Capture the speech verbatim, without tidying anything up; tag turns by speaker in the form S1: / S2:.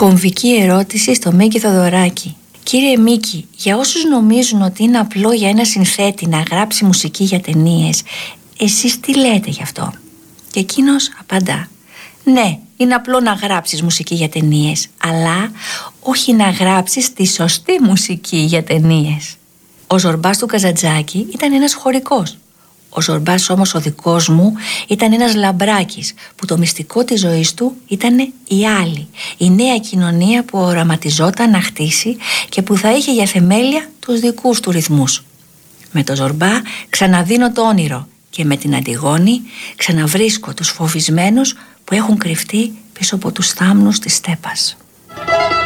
S1: Κομβική ερώτηση στο Μίκη Θοδωράκη. Κύριε Μίκη, για όσους νομίζουν ότι είναι απλό για ένα συνθέτη να γράψει μουσική για ταινίες, εσείς τι λέτε γι' αυτό? Και εκείνος απαντά: ναι, είναι απλό να γράψεις μουσική για ταινίες, αλλά όχι να γράψεις τη σωστή μουσική για ταινίες. Ο Ζορμπάς του Καζαντζάκη ήταν ένας χωρικός. Ο Ζορμπάς όμως ο δικός μου ήταν ένας λαμπράκης, που το μυστικό της ζωής του ήταν η άλλη, η νέα κοινωνία που οραματιζόταν να χτίσει και που θα είχε για θεμέλια τους δικούς του ρυθμούς. Με το Ζορμπά ξαναδίνω το όνειρο και με την Αντιγόνη ξαναβρίσκω τους φοβισμένους που έχουν κρυφτεί πίσω από τους θάμνους της στέπας.